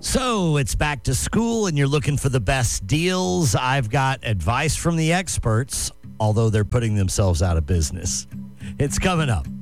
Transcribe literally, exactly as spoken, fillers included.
So it's back to school and you're looking for the best deals. I've got advice from the experts, although they're putting themselves out of business. It's coming up